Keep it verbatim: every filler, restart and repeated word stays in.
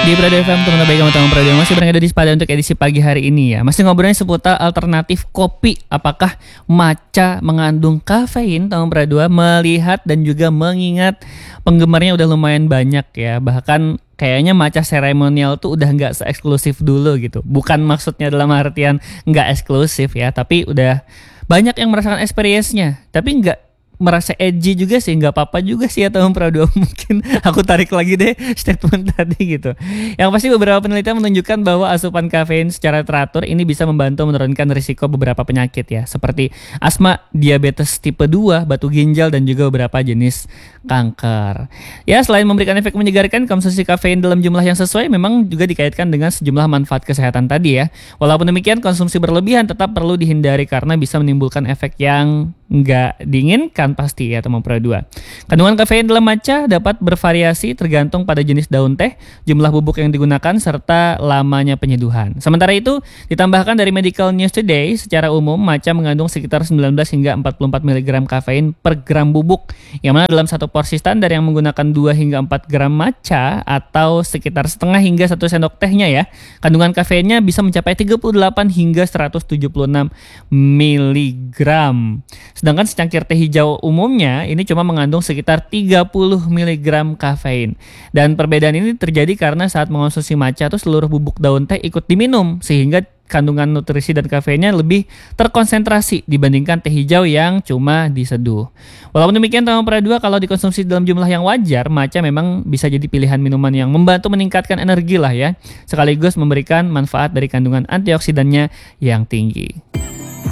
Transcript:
Di Prado F M, teman baik teman Prado masih berada di Sepada untuk edisi pagi hari ini ya. Masih ngobrolin seputar alternatif kopi. Apakah matcha mengandung kafein, teman Prado? Melihat dan juga mengingat penggemarnya udah lumayan banyak ya. Bahkan kayaknya matcha seremonial tuh udah nggak se-eksklusif dulu gitu. Bukan maksudnya dalam artian nggak eksklusif ya, tapi udah banyak yang merasakan experience-nya. Tapi nggak merasa edgy juga sih, nggak apa-apa juga sih ya teman Prado. Mungkin aku tarik lagi deh statement tadi gitu. Yang pasti beberapa penelitian menunjukkan bahwa asupan kafein secara teratur ini bisa membantu menurunkan risiko beberapa penyakit ya, seperti asma, diabetes tipe dua, batu ginjal, dan juga beberapa jenis kanker. Ya, selain memberikan efek menyegarkan, konsumsi kafein dalam jumlah yang sesuai memang juga dikaitkan dengan sejumlah manfaat kesehatan tadi ya. Walaupun demikian, konsumsi berlebihan tetap perlu dihindari karena bisa menimbulkan efek yang nggak diinginkan pasti ya teman Prado. Kandungan kafein dalam matcha dapat bervariasi tergantung pada jenis daun teh, jumlah bubuk yang digunakan, serta lamanya penyeduhan. Sementara itu, ditambahkan dari Medical News Today, secara umum matcha mengandung sekitar sembilan belas hingga empat puluh empat miligram kafein per gram bubuk, yang mana dalam satu porsi standar yang menggunakan dua hingga empat gram matcha atau sekitar setengah hingga satu sendok tehnya ya, kandungan kafeinnya bisa mencapai tiga puluh delapan hingga seratus tujuh puluh enam miligram. Sedangkan secangkir teh hijau umumnya ini cuma mengandung sekitar tiga puluh miligram kafein. Dan perbedaan ini terjadi karena saat mengonsumsi matcha tuh seluruh bubuk daun teh ikut diminum, sehingga kandungan nutrisi dan kafeinnya lebih terkonsentrasi dibandingkan teh hijau yang cuma diseduh. Walaupun demikian teman Prado, kalau dikonsumsi dalam jumlah yang wajar, matcha memang bisa jadi pilihan minuman yang membantu meningkatkan energi lah ya, sekaligus memberikan manfaat dari kandungan antioksidannya yang tinggi.